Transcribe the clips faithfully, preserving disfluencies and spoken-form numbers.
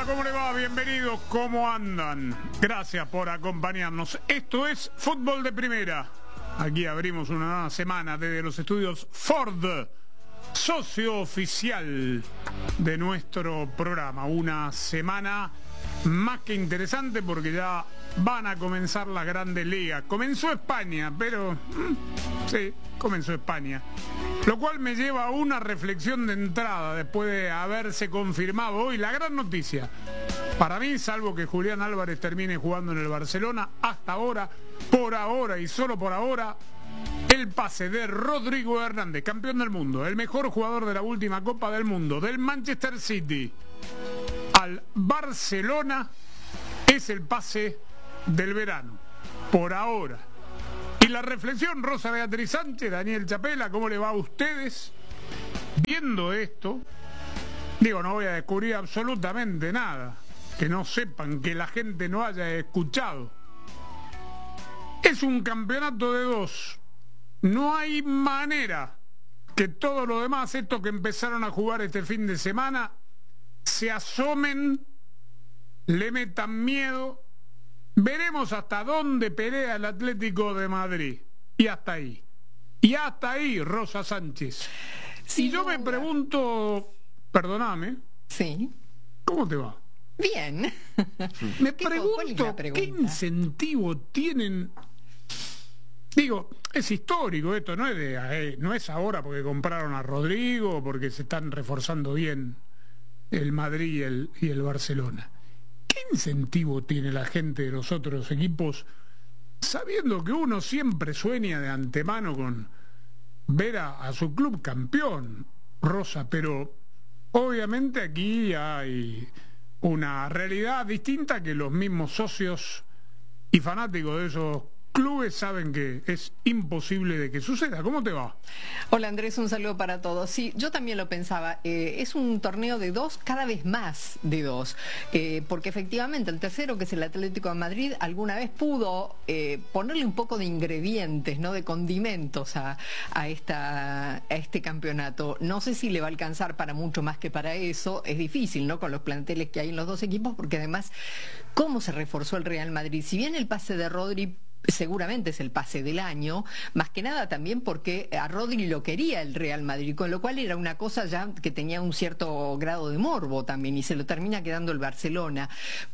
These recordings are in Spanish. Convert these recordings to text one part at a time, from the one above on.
Hola, ¿cómo le va? Bienvenidos, ¿cómo andan? Gracias por acompañarnos. Esto es Fútbol de Primera. Aquí abrimos una nueva semana desde los estudios Ford, socio oficial de nuestro programa. Una semana más que interesante porque ya van a comenzar las grandes ligas. Comenzó España, pero... sí, comenzó España. Lo cual me lleva a una reflexión de entrada después de haberse confirmado hoy la gran noticia. Para mí, salvo que Julián Álvarez termine jugando en el Barcelona, hasta ahora, por ahora y solo por ahora, el pase de Rodrigo Hernández, campeón del mundo, el mejor jugador de la última Copa del Mundo, del Manchester City al Barcelona, es el pase del verano, por ahora. Y la reflexión, Rosa Beatriz Sánchez, Daniel Chapela, ¿cómo le va a ustedes? Viendo esto, digo, no voy a descubrir absolutamente nada que no sepan, que la gente no haya escuchado. Es un campeonato de dos. No hay manera que todos los demás, estos que empezaron a jugar este fin de semana, se asomen, le metan miedo. Veremos hasta dónde pelea el Atlético de Madrid. Y hasta ahí. Y hasta ahí, Rosa Sánchez. Si yo me pregunto, perdóname. Sí. ¿Cómo te va? Bien. Me pregunto qué incentivo tienen. Digo, es histórico esto, no es de, eh, no es ahora porque compraron a Rodrigo, porque se están reforzando bien el Madrid y el, y el Barcelona. ¿Qué incentivo tiene la gente de los otros equipos sabiendo que uno siempre sueña de antemano con ver a, a su club campeón, Rosa? Pero obviamente aquí hay una realidad distinta que los mismos socios y fanáticos de esos clubes saben que es imposible de que suceda. ¿Cómo te va? Hola Andrés, un saludo para todos. Sí, yo también lo pensaba. Eh, es un torneo de dos, cada vez más de dos. Eh, porque efectivamente el tercero, que es el Atlético de Madrid, alguna vez pudo eh, ponerle un poco de ingredientes, ¿no? De condimentos a, a, esta, a este campeonato. No sé si le va a alcanzar para mucho más que para eso. Es difícil, ¿no? Con los planteles que hay en los dos equipos, porque además, ¿cómo se reforzó el Real Madrid? Si bien el pase de Rodri seguramente es el pase del año, más que nada también porque a Rodri lo quería el Real Madrid, con lo cual era una cosa ya que tenía un cierto grado de morbo también, y se lo termina quedando el Barcelona.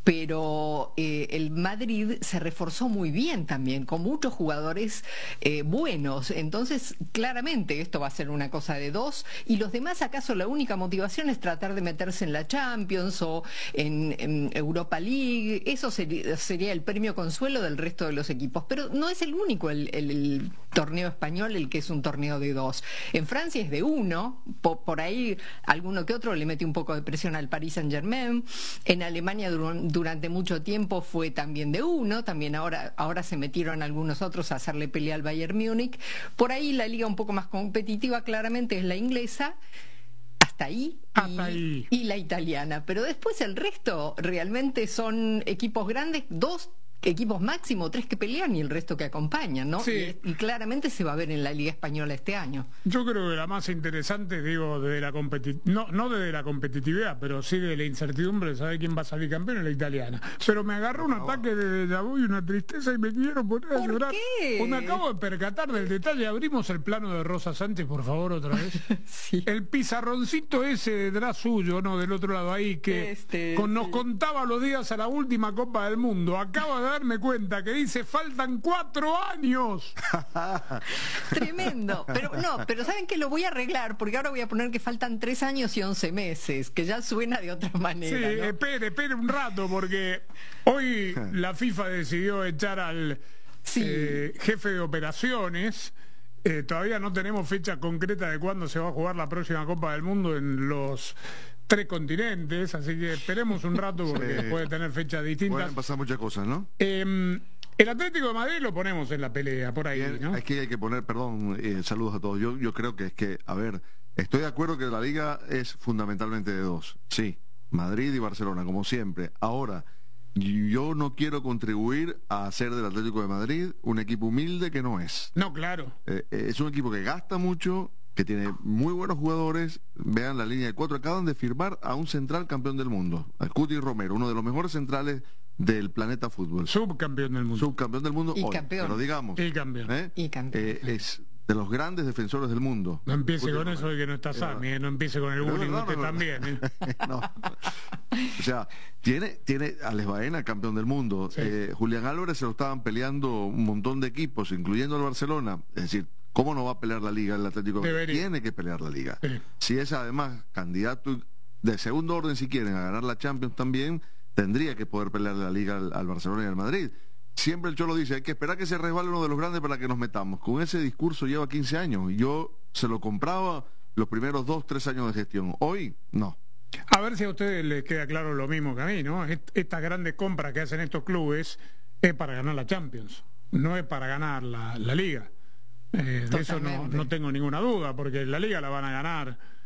Pero eh, el Madrid se reforzó muy bien también, con muchos jugadores eh, buenos. Entonces, claramente esto va a ser una cosa de dos, y los demás, acaso la única motivación es tratar de meterse en la Champions o en, en Europa League. Eso sería, sería el premio consuelo del resto de los equipos. Pero no es el único el, el, el torneo español el que es un torneo de dos. En Francia es de uno, por, por ahí alguno que otro le mete un poco de presión al Paris Saint-Germain. En Alemania dur durante mucho tiempo fue también de uno, también ahora, ahora se metieron algunos otros a hacerle pelea al Bayern Múnich. Por ahí la liga un poco más competitiva claramente es la inglesa. Hasta ahí, Hasta y, ahí. y la italiana. Pero después el resto realmente son equipos grandes, dos equipos máximo, tres que pelean y el resto que acompañan, ¿no? Sí. Y, y claramente se va a ver en la Liga Española este año. Yo creo que la más interesante, digo, de la competi no, no de la competitividad, pero sí de la incertidumbre de saber quién va a salir campeón, es la italiana. Pero me agarró un ataque de déjà vu y una tristeza y me quiero poner a ¿Por llorar. qué? Pues me acabo de percatar del detalle. Abrimos el plano de Rosa Sánchez, por favor, otra vez. Sí. El pizarroncito ese detrás suyo, ¿no? Del otro lado ahí, que Este, con, nos sí. contaba los días a la última Copa del Mundo. Acaba de darme cuenta que dice faltan cuatro años. Tremendo. Pero no, pero ¿saben qué? Lo voy a arreglar, porque ahora voy a poner que faltan tres años y once meses, que ya suena de otra manera. Sí, ¿no? espere, espere un rato, porque hoy la FIFA decidió echar al Sí. eh, jefe de operaciones. Eh, todavía no tenemos fecha concreta de cuándo se va a jugar la próxima Copa del Mundo en los tres continentes, así que esperemos un rato porque Sí. puede tener fechas distintas. Pueden pasar muchas cosas, ¿no? Eh, el Atlético de Madrid lo ponemos en la pelea, por ahí, Bien, ¿no? Aquí hay que poner, perdón, eh, saludos a todos. Yo, yo creo que es que, a ver, estoy de acuerdo que la liga es fundamentalmente de dos. Sí, Madrid y Barcelona, como siempre. Ahora, yo no quiero contribuir a hacer del Atlético de Madrid un equipo humilde que no es. No, claro. Eh, eh, es un equipo que gasta mucho, que tiene muy buenos jugadores. Vean la línea de cuatro, acaban de firmar a un central campeón del mundo, al Cuti Romero, uno de los mejores centrales del planeta fútbol. Subcampeón del mundo. Subcampeón del mundo y hoy, campeón. pero digamos, y campeón. ¿eh? Y campeón. Eh, es de los grandes defensores del mundo. No empiece Cuti con Romero. eso de que no está Sami, eh, no empiece con el Pero bullying, no, no, usted no, no. también. ¿eh? No. O sea, tiene, tiene a Alex Baena, campeón del mundo. Sí. Eh, Julián Álvarez se lo estaban peleando un montón de equipos, incluyendo el Barcelona. Es decir, ¿cómo no va a pelear la Liga el Atlético? Debería. Tiene que pelear la Liga. Sí. Si es además candidato de segundo orden, si quieren, a ganar la Champions también, tendría que poder pelear la Liga al, al Barcelona y al Madrid. Siempre el Cholo dice, hay que esperar que se resbale uno de los grandes para que nos metamos. Con ese discurso lleva quince años. Yo se lo compraba los primeros dos, tres años de gestión. Hoy, no. A ver si a ustedes les queda claro lo mismo que a mí, ¿no? Est- Estas grandes compras que hacen estos clubes es para ganar la Champions, no es para ganar la, la Liga. Eh, de eso no, Totalmente. no tengo ninguna duda, porque la Liga la van a ganar